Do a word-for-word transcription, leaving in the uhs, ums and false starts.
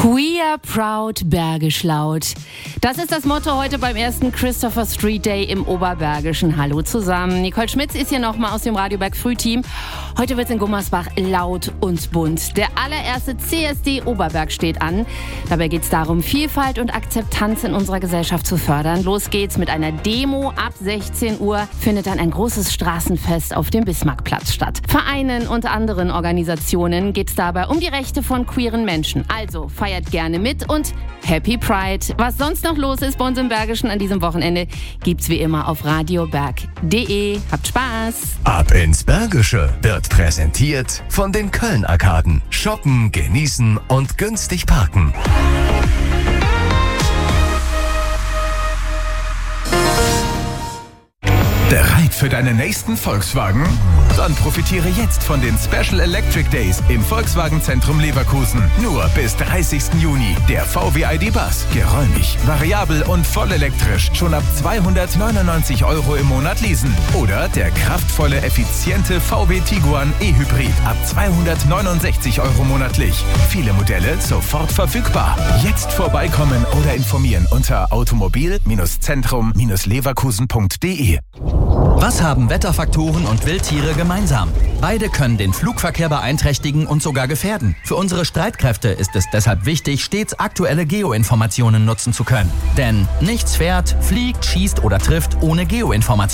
Queer, proud, Bergisch laut. Das ist das Motto heute beim ersten Christopher Street Day im Oberbergischen. Hallo zusammen. Nicole Schmitz ist hier nochmal aus dem Radioberg Frühteam. Heute wird es in Gummersbach laut und bunt. Der allererste C S D Oberberg steht an. Dabei geht es darum, Vielfalt und Akzeptanz in unserer Gesellschaft zu fördern. Los geht's mit einer Demo. Ab sechzehn Uhr findet dann ein großes Straßenfest auf dem Bismarckplatz statt. Vereinen und anderen Organisationen geht es dabei um die Rechte von queeren Menschen. Also feiert gerne mit und Happy Pride. Was sonst noch los ist bei uns im Bergischen an diesem Wochenende, gibt's wie immer auf radioberg punkt de. Habt Spaß! Ab ins Bergische wird präsentiert von den Köln-Arkaden. Shoppen, genießen und günstig parken. Bereit für deinen nächsten Volkswagen? Dann profitiere jetzt von den Special Electric Days im Volkswagen Zentrum Leverkusen. Nur bis dreißigsten Juni. Der V W I D-Bus. Geräumig, variabel und voll elektrisch. Schon ab zweihundertneunundneunzig Euro im Monat leasen. Oder der kraftvolle, effiziente V W Tiguan E-Hybrid ab zweihundertneunundsechzig Euro monatlich. Viele Modelle sofort verfügbar. Jetzt vorbeikommen oder informieren unter automobil Zentrum Leverkusen punkt de. Was haben Wetterfaktoren und Wildtiere gemeinsam? Beide können den Flugverkehr beeinträchtigen und sogar gefährden. Für unsere Streitkräfte ist es deshalb wichtig, stets aktuelle Geoinformationen nutzen zu können. Denn nichts fährt, fliegt, schießt oder trifft ohne Geoinformationen.